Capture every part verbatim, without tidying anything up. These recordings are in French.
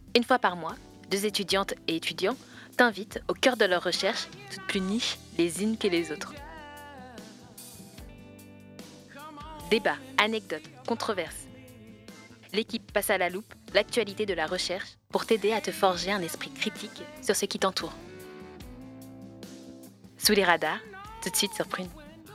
Une fois par mois, deux étudiantes et étudiants t'invitent au cœur de leurs recherches, toutes plus niches les unes que les autres. Débats, anecdotes, controverses. L'équipe passe à la loupe l'actualité de la recherche pour t'aider à te forger un esprit critique sur ce qui t'entoure. Sous les radars, tout de suite sur Prune.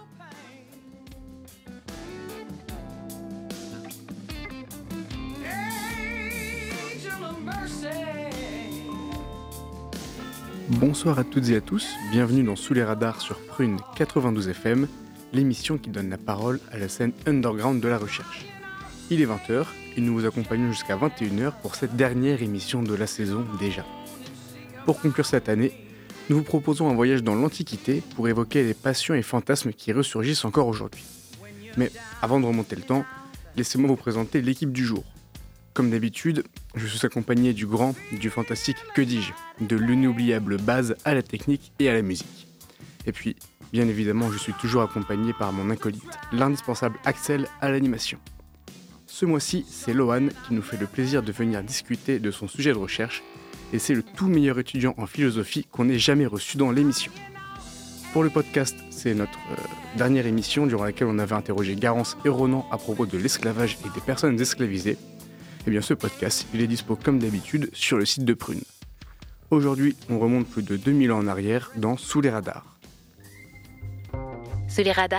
Bonsoir à toutes et à tous, bienvenue dans Sous les radars sur Prune quatre-vingt-douze F M, l'émission qui donne la parole à la scène underground de la recherche. Il est vingt heures et nous vous accompagnons jusqu'à vingt et une heures pour cette dernière émission de la saison déjà. Pour conclure cette année, nous vous proposons un voyage dans l'Antiquité pour évoquer les passions et fantasmes qui ressurgissent encore aujourd'hui. Mais avant de remonter le temps, laissez-moi vous présenter l'équipe du jour. Comme d'habitude, je suis accompagné du grand, du fantastique, que dis-je, de l'inoubliable Baz à la technique et à la musique. Et puis, bien évidemment, je suis toujours accompagné par mon acolyte, l'indispensable Axel à l'animation. Ce mois-ci, c'est Lohan qui nous fait le plaisir de venir discuter de son sujet de recherche, et c'est le tout meilleur étudiant en philosophie qu'on ait jamais reçu dans l'émission. Pour le podcast, c'est notre euh, dernière émission durant laquelle on avait interrogé Garance et Ronan à propos de l'esclavage et des personnes esclavisées. Et bien ce podcast, il est dispo comme d'habitude sur le site de Prune. Aujourd'hui, on remonte plus de deux mille ans en arrière dans Sous les radars. Sous les radars ?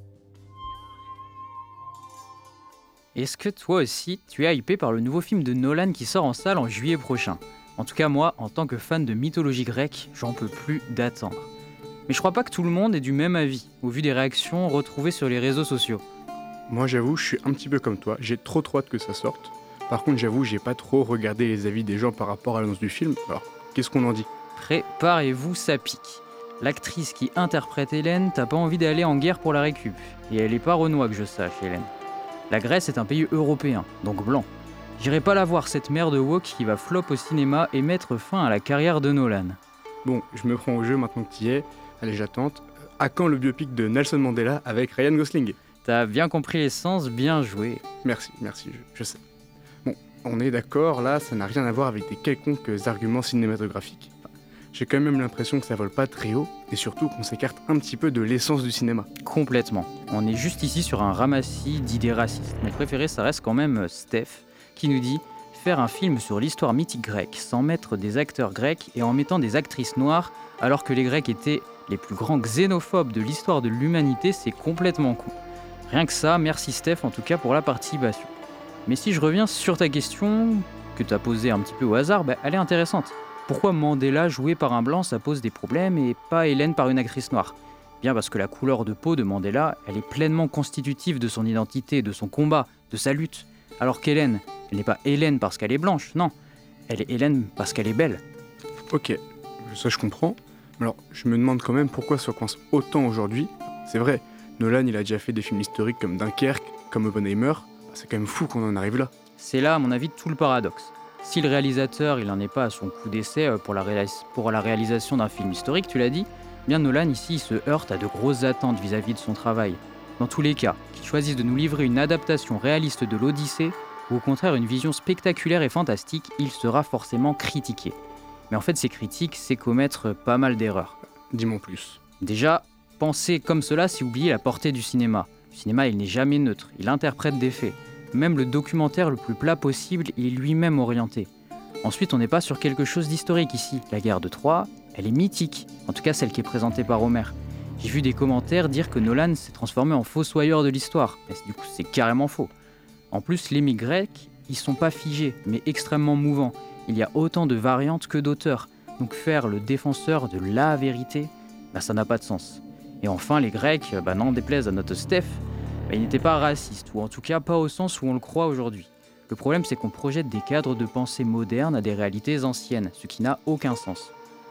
Est-ce que toi aussi, tu es hypé par le nouveau film de Nolan qui sort en salle en juillet prochain ? En tout cas moi, en tant que fan de mythologie grecque, j'en peux plus d'attendre. Mais je crois pas que tout le monde est du même avis, au vu des réactions retrouvées sur les réseaux sociaux. Moi j'avoue, je suis un petit peu comme toi, j'ai trop trop hâte que ça sorte. Par contre j'avoue, j'ai pas trop regardé les avis des gens par rapport à l'annonce du film, alors qu'est-ce qu'on en dit ? Préparez-vous, ça pique. L'actrice qui interprète Hélène, t'as pas envie d'aller en guerre pour la récup. Et elle est pas renois que je sache, Hélène. La Grèce est un pays européen, donc blanc. J'irai pas la voir, cette merde woke qui va flop au cinéma et mettre fin à la carrière de Nolan. Bon, je me prends au jeu maintenant que tu y es. Allez, j'attente. À quand le biopic de Nelson Mandela avec Ryan Gosling ? T'as bien compris l'essence, bien joué. Merci, merci, je, je sais. Bon, on est d'accord, là, ça n'a rien à voir avec des quelconques arguments cinématographiques. Enfin, j'ai quand même l'impression que ça vole pas très haut, et surtout qu'on s'écarte un petit peu de l'essence du cinéma. Complètement. On est juste ici sur un ramassis d'idées racistes. Mon préféré, ça reste quand même Steph, qui nous dit « Faire un film sur l'histoire mythique grecque sans mettre des acteurs grecs et en mettant des actrices noires, alors que les Grecs étaient les plus grands xénophobes de l'histoire de l'humanité, c'est complètement con. » Rien que ça, merci Steph en tout cas pour la participation. Mais si je reviens sur ta question, que tu as posée un petit peu au hasard, bah, elle est intéressante. Pourquoi Mandela joué par un blanc, ça pose des problèmes et pas Hélène par une actrice noire ? Bien parce que la couleur de peau de Mandela, elle est pleinement constitutive de son identité, de son combat, de sa lutte. Alors qu'Hélène, elle n'est pas Hélène parce qu'elle est blanche, non. Elle est Hélène parce qu'elle est belle. Ok, ça je comprends. Alors, je me demande quand même pourquoi ça coince autant aujourd'hui. C'est vrai, Nolan il a déjà fait des films historiques comme Dunkerque, comme Oppenheimer. C'est quand même fou qu'on en arrive là. C'est là, à mon avis, tout le paradoxe. Si le réalisateur, il n'en est pas à son coup d'essai pour la, réalis- pour la réalisation d'un film historique, tu l'as dit, bien Nolan ici il se heurte à de grosses attentes vis-à-vis de son travail. Dans tous les cas, qu'il choisisse de nous livrer une adaptation réaliste de l'Odyssée, ou au contraire une vision spectaculaire et fantastique, il sera forcément critiqué. Mais en fait, ces critiques, c'est commettre pas mal d'erreurs. Dis-moi plus. Déjà, penser comme cela, c'est oublier la portée du cinéma. Le cinéma, il n'est jamais neutre, il interprète des faits. Même le documentaire le plus plat possible, il est lui-même orienté. Ensuite, on n'est pas sur quelque chose d'historique ici. La guerre de Troie, elle est mythique, en tout cas celle qui est présentée par Homère. J'ai vu des commentaires dire que Nolan s'est transformé en fossoyeur de l'histoire. Mais du coup, c'est carrément faux. En plus, les mythes grecs, ils sont pas figés, mais extrêmement mouvants. Il y a autant de variantes que d'auteurs. Donc faire le défenseur de la vérité, bah, ça n'a pas de sens. Et enfin, les Grecs, bah, n'en déplaise à notre Steph, bah, ils n'étaient pas racistes, ou en tout cas pas au sens où on le croit aujourd'hui. Le problème, c'est qu'on projette des cadres de pensée modernes à des réalités anciennes, ce qui n'a aucun sens.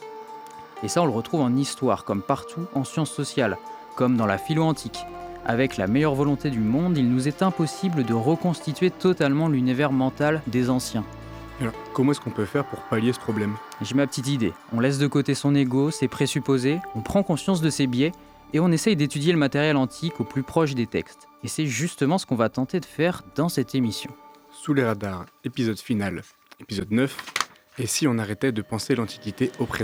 Et ça, on le retrouve en histoire, comme partout en sciences sociales, comme dans la philo antique. Avec la meilleure volonté du monde, il nous est impossible de reconstituer totalement l'univers mental des anciens. Alors, comment est-ce qu'on peut faire pour pallier ce problème ? J'ai ma petite idée. On laisse de côté son ego, ses présupposés, on prend conscience de ses biais, et on essaye d'étudier le matériel antique au plus proche des textes. Et c'est justement ce qu'on va tenter de faire dans cette émission. Sous les radars, épisode final, épisode neuf, Et si on arrêtait de penser l'Antiquité au présent ?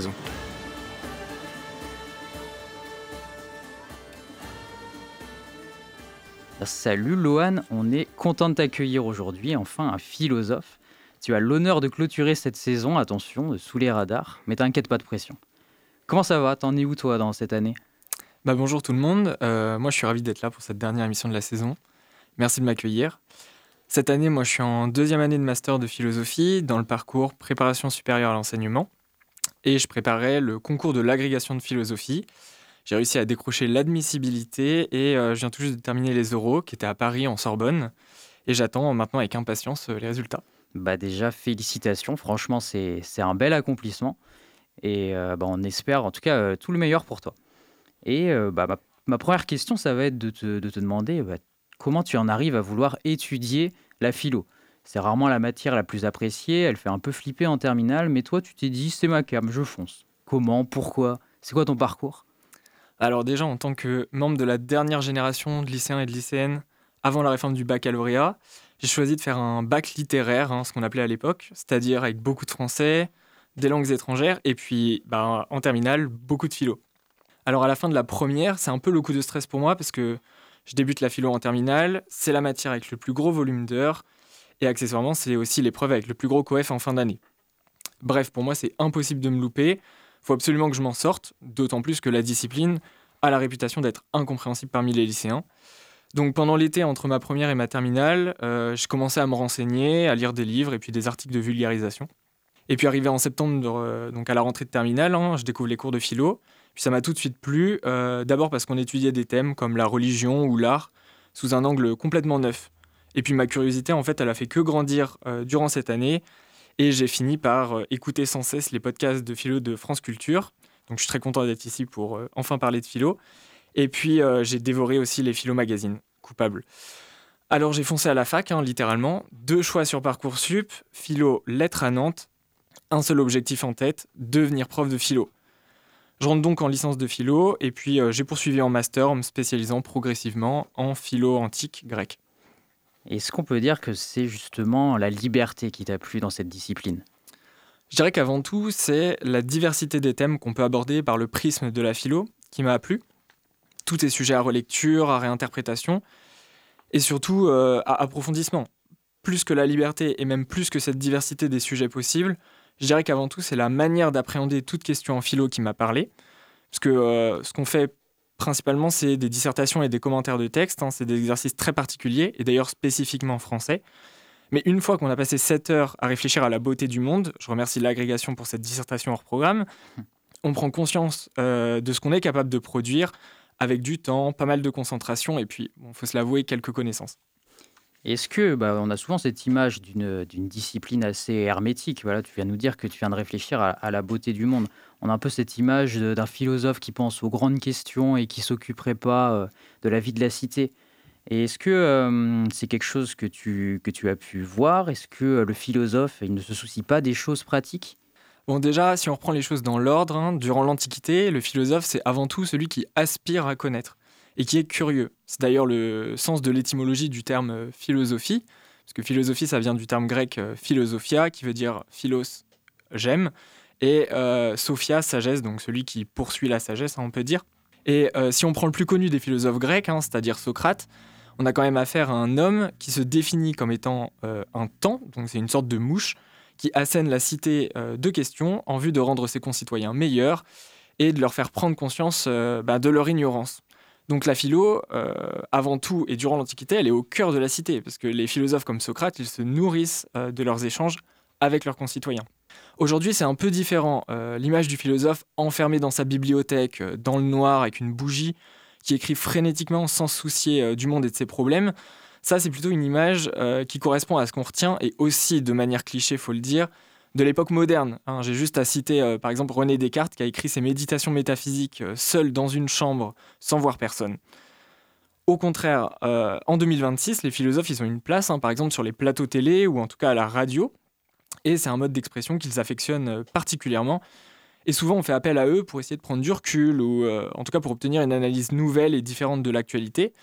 Salut Lohan, on est content de t'accueillir aujourd'hui, enfin un philosophe. Tu as l'honneur de clôturer cette saison, attention, sous les radars, mais t'inquiète, pas de pression. Comment ça va ? T'en es où toi dans cette année ? Bah bonjour tout le monde, euh, moi je suis ravi d'être là pour cette dernière émission de la saison. Merci de m'accueillir. Cette année, moi je suis en deuxième année de master de philosophie dans le parcours préparation supérieure à l'enseignement et je préparais le concours de l'agrégation de philosophie. J'ai réussi à décrocher l'admissibilité et euh, je viens tout juste de terminer les oraux qui étaient à Paris en Sorbonne et j'attends maintenant avec impatience euh, les résultats. Bah déjà, félicitations, franchement c'est, c'est un bel accomplissement et euh, bah, on espère en tout cas euh, tout le meilleur pour toi. Et euh, bah, ma, ma première question, ça va être de te, de te demander bah, comment tu en arrives à vouloir étudier la philo. C'est rarement la matière la plus appréciée, elle fait un peu flipper en terminale, mais toi tu t'es dit c'est ma cam, je fonce. Comment ? Pourquoi ? C'est quoi ton parcours ? Alors déjà, en tant que membre de la dernière génération de lycéens et de lycéennes avant la réforme du baccalauréat, j'ai choisi de faire un bac littéraire, hein, ce qu'on appelait à l'époque, c'est-à-dire avec beaucoup de français, des langues étrangères, et puis bah, en terminale, beaucoup de philo. Alors à la fin de la première, c'est un peu le coup de stress pour moi, parce que je débute la philo en terminale, c'est la matière avec le plus gros volume d'heures, et accessoirement, c'est aussi l'épreuve avec le plus gros coef en fin d'année. Bref, pour moi, c'est impossible de me louper. Il faut absolument que je m'en sorte, d'autant plus que la discipline a la réputation d'être incompréhensible parmi les lycéens. Donc pendant l'été, entre ma première et ma terminale, euh, je commençais à me renseigner, à lire des livres et puis des articles de vulgarisation. Et puis arrivé en septembre, euh, donc à la rentrée de terminale, hein, je découvre les cours de philo. Puis ça m'a tout de suite plu, euh, d'abord parce qu'on étudiait des thèmes comme la religion ou l'art sous un angle complètement neuf. Et puis ma curiosité, en fait, elle a fait que grandir euh, durant cette année. Et j'ai fini par euh, écouter sans cesse les podcasts de philo de France Culture. Donc je suis très content d'être ici pour euh, enfin parler de philo. Et puis euh, j'ai dévoré aussi les philo magazines, coupable. Alors j'ai foncé à la fac, hein, littéralement. Deux choix sur Parcoursup, philo, lettres à Nantes. Un seul objectif en tête, devenir prof de philo. Je rentre donc en licence de philo et puis euh, j'ai poursuivi en master en me spécialisant progressivement en philo antique grecque. Est-ce qu'on peut dire que c'est justement la liberté qui t'a plu dans cette discipline ? Je dirais qu'avant tout, c'est la diversité des thèmes qu'on peut aborder par le prisme de la philo qui m'a plu. Tout est sujet à relecture, à réinterprétation et surtout euh, à approfondissement. Plus que la liberté et même plus que cette diversité des sujets possibles, je dirais qu'avant tout, c'est la manière d'appréhender toute question en philo qui m'a parlé. Parce que euh, ce qu'on fait principalement, c'est des dissertations et des commentaires de texte. Hein, c'est des exercices très particuliers et d'ailleurs spécifiquement français. Mais une fois qu'on a passé sept heures à réfléchir à la beauté du monde, je remercie l'agrégation pour cette dissertation hors programme, on prend conscience euh, de ce qu'on est capable de produire avec du temps, pas mal de concentration et puis, il bon, faut se l'avouer, quelques connaissances. Est-ce que, bah, on a souvent cette image d'une, d'une discipline assez hermétique. Voilà, tu viens nous dire que tu viens de réfléchir à, à la beauté du monde. On a un peu cette image de, d'un philosophe qui pense aux grandes questions et qui ne s'occuperait pas euh, de la vie de la cité. Et est-ce que euh, c'est quelque chose que tu, que tu as pu voir ? Est-ce que euh, le philosophe il ne se soucie pas des choses pratiques ? Bon, déjà, si on reprend les choses dans l'ordre, hein, durant l'Antiquité, le philosophe, c'est avant tout celui qui aspire à connaître et qui est curieux. C'est d'ailleurs le sens de l'étymologie du terme euh, philosophie, parce que philosophie, ça vient du terme grec euh, philosophia, qui veut dire philos, j'aime, et euh, sophia, sagesse, donc celui qui poursuit la sagesse, hein, on peut dire. Et euh, si on prend le plus connu des philosophes grecs, hein, c'est-à-dire Socrate, on a quand même affaire à un homme qui se définit comme étant euh, un temps, donc c'est une sorte de mouche, qui assène la cité euh, de questions en vue de rendre ses concitoyens meilleurs et de leur faire prendre conscience euh, bah, de leur ignorance. Donc la philo, euh, avant tout et durant l'Antiquité, elle est au cœur de la cité, parce que les philosophes comme Socrate, ils se nourrissent euh, de leurs échanges avec leurs concitoyens. Aujourd'hui, c'est un peu différent. Euh, l'image du philosophe enfermé dans sa bibliothèque, euh, dans le noir, avec une bougie, qui écrit frénétiquement sans se soucier euh, du monde et de ses problèmes, ça, c'est plutôt une image euh, qui correspond à ce qu'on retient, et aussi, de manière cliché, faut le dire, de l'époque moderne. Hein. J'ai juste à citer, euh, par exemple, René Descartes, qui a écrit ses méditations métaphysiques euh, seul dans une chambre, sans voir personne. Au contraire, euh, en deux mille vingt-six, les philosophes, ils ont une place, hein, par exemple, sur les plateaux télé, ou en tout cas à la radio, et c'est un mode d'expression qu'ils affectionnent particulièrement. Et souvent, on fait appel à eux pour essayer de prendre du recul, ou euh, en tout cas pour obtenir une analyse nouvelle et différente de l'actualité.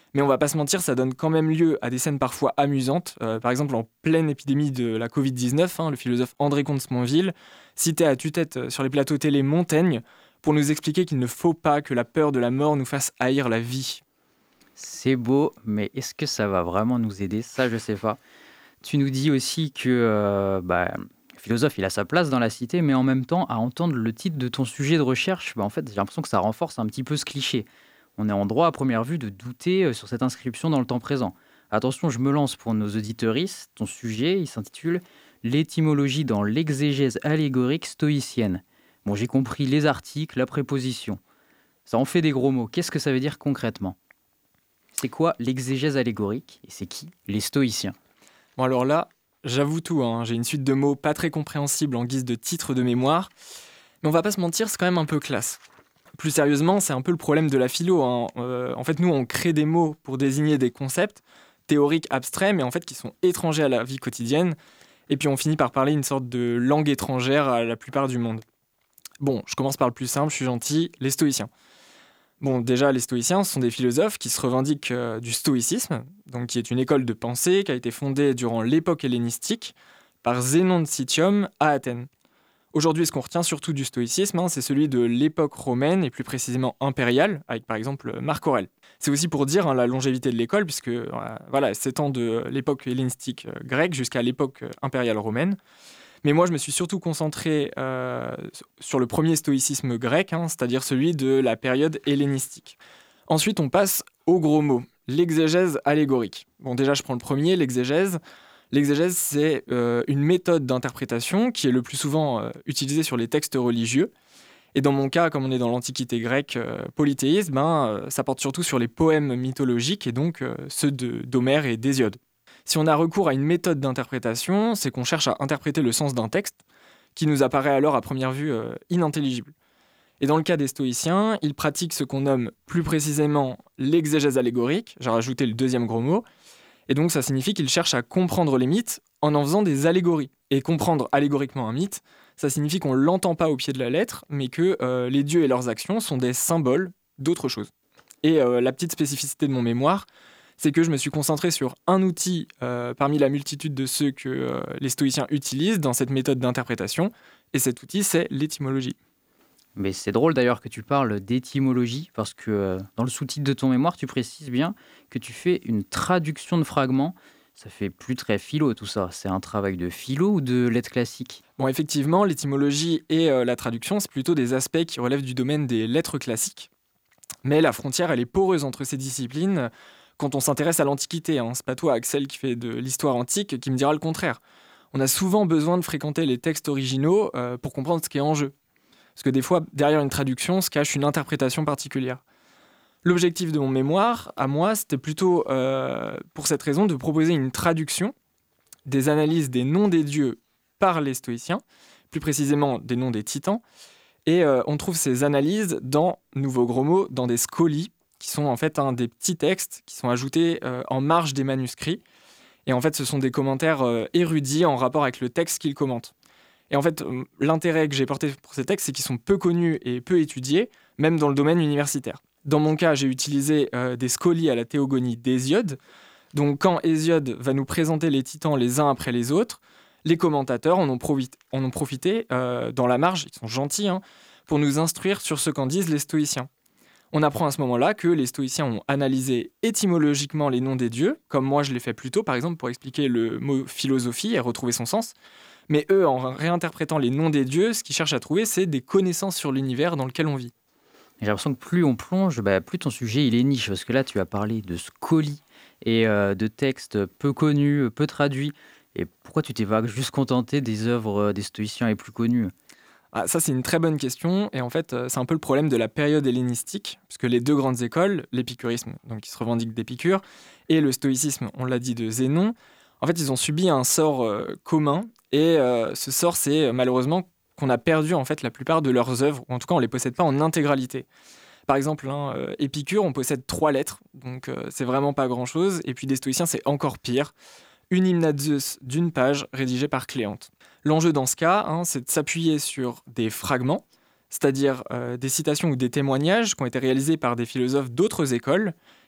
Mais on va pas se mentir, ça donne quand même lieu à des scènes parfois amusantes. Euh, par exemple, en pleine épidémie de la covid dix-neuf, hein, le philosophe André Comte-Sponville citait à tue-tête sur les plateaux télé Montaigne pour nous expliquer qu'il ne faut pas que la peur de la mort nous fasse haïr la vie. C'est beau, mais est-ce que ça va vraiment nous aider? Ça, je sais pas. Tu nous dis aussi que euh, bah, le philosophe, il a sa place dans la cité, mais en même temps, à entendre le titre de ton sujet de recherche, bah, en fait, j'ai l'impression que ça renforce un petit peu ce cliché. On est en droit, à première vue, de douter euh, sur cette inscription dans le temps présent. Attention, je me lance pour nos auditeuristes. Ton sujet, il s'intitule « L'étymologie dans l'exégèse allégorique stoïcienne ». Bon, j'ai compris les articles, la préposition. Ça en fait des gros mots. Qu'est-ce que ça veut dire concrètement? C'est quoi l'exégèse allégorique et c'est qui les stoïciens? Bon alors là, j'avoue tout, hein, j'ai une suite de mots pas très compréhensibles en guise de titre de mémoire, mais on va pas se mentir, c'est quand même un peu classe. Plus sérieusement, c'est un peu le problème de la philo. Hein. Euh, en fait, nous, on crée des mots pour désigner des concepts théoriques abstraits, mais en fait qui sont étrangers à la vie quotidienne, et puis on finit par parler une sorte de langue étrangère à la plupart du monde. Bon, je commence par le plus simple, je suis gentil, les stoïciens. Bon, déjà, les stoïciens sont des philosophes qui se revendiquent euh, du stoïcisme, donc qui est une école de pensée qui a été fondée durant l'époque hellénistique par Zénon de Citium à Athènes. Aujourd'hui, ce qu'on retient surtout du stoïcisme, hein, c'est celui de l'époque romaine et plus précisément impériale, avec par exemple Marc Aurèle. C'est aussi pour dire hein, la longévité de l'école, puisque euh, voilà, elle s'étend de l'époque hellénistique euh, grecque jusqu'à l'époque euh, impériale romaine. Mais moi, je me suis surtout concentré euh, sur le premier stoïcisme grec, hein, c'est-à-dire celui de la période hellénistique. Ensuite, on passe au gros mot, l'exégèse allégorique. Bon, déjà, je prends le premier, l'exégèse. L'exégèse, c'est euh, une méthode d'interprétation qui est le plus souvent euh, utilisée sur les textes religieux. Et dans mon cas, comme on est dans l'Antiquité grecque euh, polythéiste, ben, euh, ça porte surtout sur les poèmes mythologiques et donc euh, ceux de, d'Homère et d'Hésiode. Si on a recours à une méthode d'interprétation, c'est qu'on cherche à interpréter le sens d'un texte qui nous apparaît alors à première vue euh, inintelligible. Et dans le cas des stoïciens, ils pratiquent ce qu'on nomme plus précisément l'exégèse allégorique, j'ai rajouté le deuxième gros mot, et donc ça signifie qu'ils cherchent à comprendre les mythes en en faisant des allégories. Et comprendre allégoriquement un mythe, ça signifie qu'on ne l'entend pas au pied de la lettre, mais que euh, les dieux et leurs actions sont des symboles d'autre chose. Et euh, la petite spécificité de mon mémoire, c'est que je me suis concentré sur un outil euh, parmi la multitude de ceux que euh, les stoïciens utilisent dans cette méthode d'interprétation, et cet outil, c'est l'étymologie. Mais c'est drôle d'ailleurs que tu parles d'étymologie, parce que euh, dans le sous-titre de ton mémoire, tu précises bien que tu fais une traduction de fragments. Ça fait plus très philo tout ça. C'est un travail de philo ou de lettres classiques? Bon, effectivement, l'étymologie et euh, la traduction, c'est plutôt des aspects qui relèvent du domaine des lettres classiques. Mais la frontière, elle est poreuse entre ces disciplines quand on s'intéresse à l'Antiquité. Hein. C'est pas toi, Axel, qui fait de l'histoire antique, qui me dira le contraire. On a souvent besoin de fréquenter les textes originaux euh, pour comprendre ce qui est en jeu. Parce que des fois, derrière une traduction, se cache une interprétation particulière. L'objectif de mon mémoire, à moi, c'était plutôt, euh, pour cette raison, de proposer une traduction des analyses des noms des dieux par les stoïciens, plus précisément des noms des titans. Et euh, on trouve ces analyses dans, nouveau gros mot, dans des scolies, qui sont en fait hein, des petits textes qui sont ajoutés euh, en marge des manuscrits. Et en fait, ce sont des commentaires euh, érudits en rapport avec le texte qu'ils commentent. Et en fait, euh, l'intérêt que j'ai porté pour ces textes, c'est qu'ils sont peu connus et peu étudiés, même dans le domaine universitaire. Dans mon cas, j'ai utilisé euh, des scolies à la théogonie d'Hésiode. Donc, quand Hésiode va nous présenter les titans les uns après les autres, les commentateurs en ont, provi- en ont profité euh, dans la marge, ils sont gentils, hein, pour nous instruire sur ce qu'en disent les stoïciens. On apprend à ce moment-là que les stoïciens ont analysé étymologiquement les noms des dieux, comme moi je l'ai fait plus tôt, par exemple, pour expliquer le mot philosophie et retrouver son sens. Mais eux, en réinterprétant les noms des dieux, ce qu'ils cherchent à trouver, c'est des connaissances sur l'univers dans lequel on vit. J'ai l'impression que plus on plonge, bah, plus ton sujet il est niche, parce que là tu as parlé de scolies et euh, de textes peu connus, peu traduits. Et pourquoi tu t'es pas juste contenté des œuvres des stoïciens les plus connues? Ah, ça, c'est une très bonne question. Et en fait, c'est un peu le problème de la période hellénistique, puisque les deux grandes écoles, l'épicurisme, donc qui se revendique d'Épicure, et le stoïcisme, on l'a dit, de Zénon, en fait, ils ont subi un sort euh, commun. Et euh, ce sort, c'est malheureusement qu'on a perdu en fait la plupart de leurs œuvres, ou en tout cas, on ne les possède pas en intégralité. Par exemple, hein, euh, Épicure, on possède trois lettres, donc euh, c'est vraiment pas grand-chose. Et puis des stoïciens, c'est encore pire. Une hymne à Zeus d'une page rédigée par Cléante. L'enjeu dans ce cas, hein, c'est de s'appuyer sur des fragments, c'est-à-dire euh, des citations ou des témoignages qui ont été réalisés par des philosophes d'autres écoles,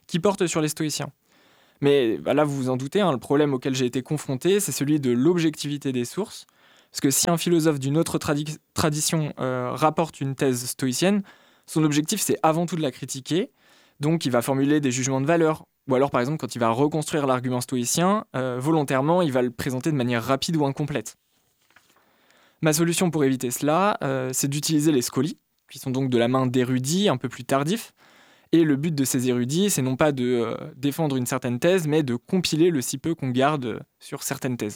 qui porte sur les stoïciens. Mais bah, là, vous vous en doutez, hein, le problème auquel j'ai été confronté, c'est celui de l'objectivité des sources. Parce que si un philosophe d'une autre tradi- tradition euh, rapporte une thèse stoïcienne, son objectif, c'est avant tout de la critiquer. Donc, il va formuler des jugements de valeur. Ou alors, par exemple, quand il va reconstruire l'argument stoïcien, euh, volontairement, il va le présenter de manière rapide ou incomplète. Ma solution pour éviter cela, euh, c'est d'utiliser les scoli, qui sont donc de la main d'érudits un peu plus tardifs. Et le but de ces érudits, c'est non pas de euh, défendre une certaine thèse, mais de compiler le si peu qu'on garde sur certaines thèses.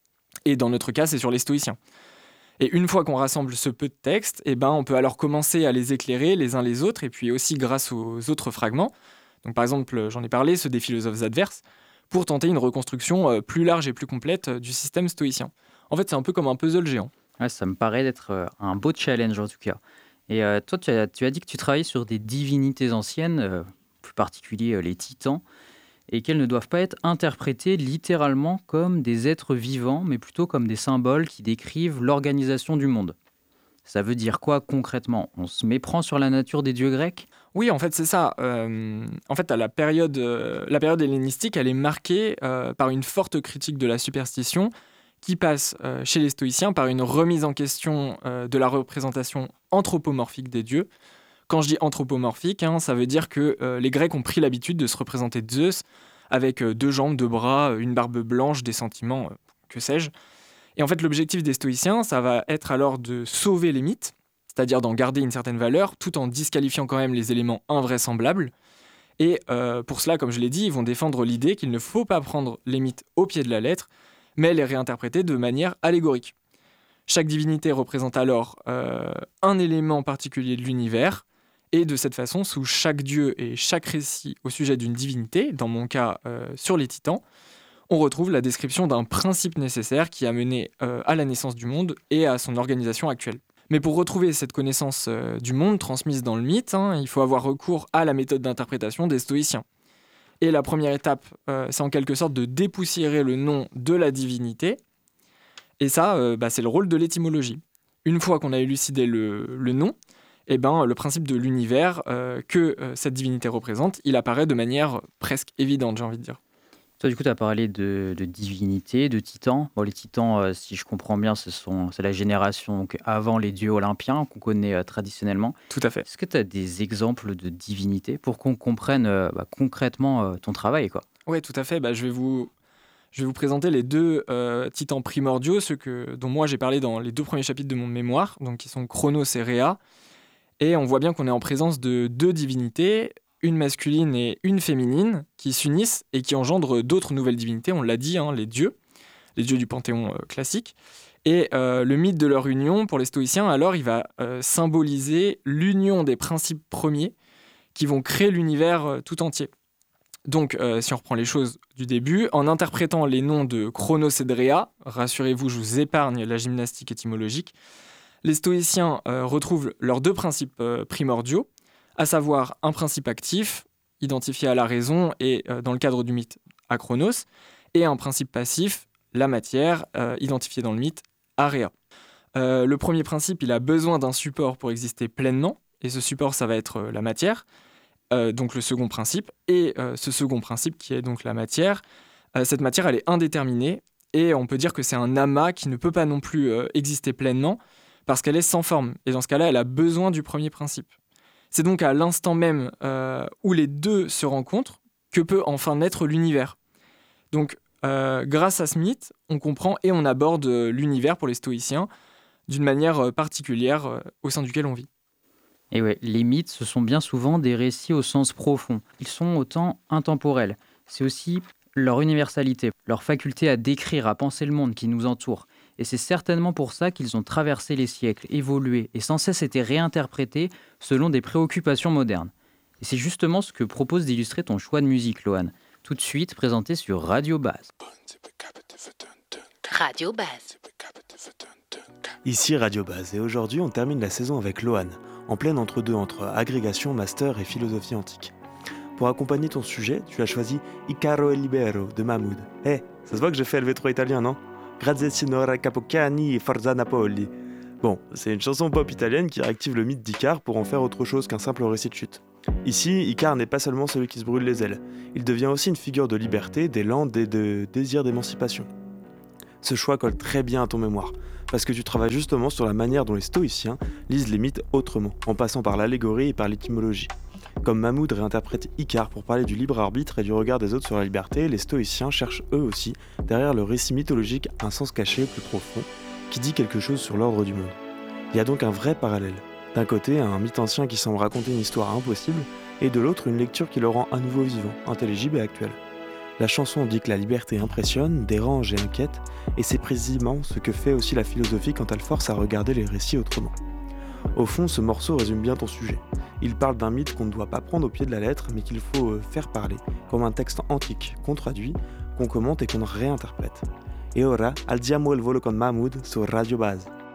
Et dans notre cas, c'est sur les stoïciens. Et une fois qu'on rassemble ce peu de textes, eh ben, on peut alors commencer à les éclairer les uns les autres, et puis aussi grâce aux autres fragments, donc par exemple, j'en ai parlé, ceux des philosophes adverses, pour tenter une reconstruction euh, plus large et plus complète euh, du système stoïcien. En fait, c'est un peu comme un puzzle géant. Ouais, ça me paraît d'être euh, un beau challenge en tout cas. Et euh, toi, tu as, tu as dit que tu travailles sur des divinités anciennes, euh, plus particulier euh, les titans, et qu'elles ne doivent pas être interprétées littéralement comme des êtres vivants, mais plutôt comme des symboles qui décrivent l'organisation du monde. Ça veut dire quoi concrètement ? On se méprend sur la nature des dieux grecs ? Oui, en fait, c'est ça. Euh, en fait, à la période, euh, la période hellénistique, elle est marquée euh, par une forte critique de la superstition qui passe euh, chez les stoïciens par une remise en question euh, de la représentation anthropomorphique des dieux. Quand je dis anthropomorphique, hein, ça veut dire que euh, les Grecs ont pris l'habitude de se représenter Zeus avec euh, deux jambes, deux bras, une barbe blanche, des sentiments, euh, que sais-je. Et en fait, l'objectif des stoïciens, ça va être alors de sauver les mythes, c'est-à-dire d'en garder une certaine valeur, tout en disqualifiant quand même les éléments invraisemblables. Et euh, pour cela, comme je l'ai dit, ils vont défendre l'idée qu'il ne faut pas prendre les mythes au pied de la lettre, mais les réinterpréter de manière allégorique. Chaque divinité représente alors euh, un élément particulier de l'univers, et de cette façon, sous chaque dieu et chaque récit au sujet d'une divinité, dans mon cas euh, sur les titans, on retrouve la description d'un principe nécessaire qui a mené euh, à la naissance du monde et à son organisation actuelle. Mais pour retrouver cette connaissance euh, du monde transmise dans le mythe, hein, il faut avoir recours à la méthode d'interprétation des stoïciens. Et la première étape, euh, c'est en quelque sorte de dépoussiérer le nom de la divinité. Et ça, euh, bah, c'est le rôle de l'étymologie. Une fois qu'on a élucidé le, le nom, eh ben, le principe de l'univers euh, que euh, cette divinité représente, il apparaît de manière presque évidente, j'ai envie de dire. Toi, du coup, tu as parlé de, de divinités, de titans. Bon, les titans, euh, si je comprends bien, ce sont, c'est la génération donc, avant les dieux olympiens qu'on connaît euh, traditionnellement. Tout à fait. Est-ce que tu as des exemples de divinités pour qu'on comprenne euh, bah, concrètement euh, ton travail, quoi ? Oui, tout à fait. Bah, je, vais vous, je vais vous présenter les deux euh, titans primordiaux, ceux que, dont moi j'ai parlé dans les deux premiers chapitres de mon mémoire, donc qui sont Chronos et Rhea. Et on voit bien qu'on est en présence de deux divinités, une masculine et une féminine, qui s'unissent et qui engendrent d'autres nouvelles divinités, on l'a dit, hein, les dieux, les dieux du panthéon euh, classique. Et euh, le mythe de leur union, pour les stoïciens, alors, il va euh, symboliser l'union des principes premiers qui vont créer l'univers euh, tout entier. Donc, euh, si on reprend les choses du début, en interprétant les noms de Chronos et de Rhea, rassurez-vous, je vous épargne la gymnastique étymologique, les stoïciens euh, retrouvent leurs deux principes euh, primordiaux, à savoir un principe actif, identifié à la raison et, euh, dans le cadre du mythe, à Chronos, et un principe passif, la matière, euh, identifié dans le mythe, à Rhea. Euh, le premier principe, il a besoin d'un support pour exister pleinement, et ce support, ça va être euh, la matière, euh, donc le second principe, et euh, ce second principe, qui est donc la matière, euh, cette matière, elle est indéterminée, et on peut dire que c'est un amas qui ne peut pas non plus euh, exister pleinement, parce qu'elle est sans forme, et dans ce cas-là, elle a besoin du premier principe. C'est donc à l'instant même euh, où les deux se rencontrent que peut enfin naître l'univers. Donc, euh, grâce à ce mythe, on comprend et on aborde l'univers pour les stoïciens d'une manière particulière euh, au sein duquel on vit. Et ouais, les mythes, ce sont bien souvent des récits au sens profond. Ils sont autant intemporels. C'est aussi leur universalité, leur faculté à décrire, à penser le monde qui nous entoure. Et c'est certainement pour ça qu'ils ont traversé les siècles, évolué et sans cesse été réinterprétés selon des préoccupations modernes. Et c'est justement ce que propose d'illustrer ton choix de musique, Lohan. Tout de suite présenté sur Radio Base. Radio Base. Ici Radio Base, et aujourd'hui on termine la saison avec Lohan, en plein entre-deux entre agrégation, master et philosophie antique. Pour accompagner ton sujet, tu as choisi Icaro e Libero de Mahmoud. Eh, hey, ça se voit que j'ai fait L V trois italien, non ? Grazie signora Capocani e Forza Napoli. Bon, c'est une chanson pop italienne qui réactive le mythe d'Icare pour en faire autre chose qu'un simple récit de chute. Ici, Icare n'est pas seulement celui qui se brûle les ailes, il devient aussi une figure de liberté, d'élan et de désir d'émancipation. Ce choix colle très bien à ton mémoire, parce que tu travailles justement sur la manière dont les stoïciens lisent les mythes autrement, en passant par l'allégorie et par l'étymologie. Comme Mahmoud réinterprète Icare pour parler du libre arbitre et du regard des autres sur la liberté, les stoïciens cherchent eux aussi, derrière le récit mythologique, un sens caché plus profond, qui dit quelque chose sur l'ordre du monde. Il y a donc un vrai parallèle. D'un côté, un mythe ancien qui semble raconter une histoire impossible, et de l'autre, une lecture qui le rend à nouveau vivant, intelligible et actuel. La chanson dit que la liberté impressionne, dérange et inquiète, et c'est précisément ce que fait aussi la philosophie quand elle force à regarder les récits autrement. Au fond, ce morceau résume bien ton sujet. Il parle d'un mythe qu'on ne doit pas prendre au pied de la lettre, mais qu'il faut euh, faire parler, comme un texte antique qu'on traduit, qu'on commente et qu'on réinterprète. Et ora, alziamo il volo con Mahmoud sur Radio Base.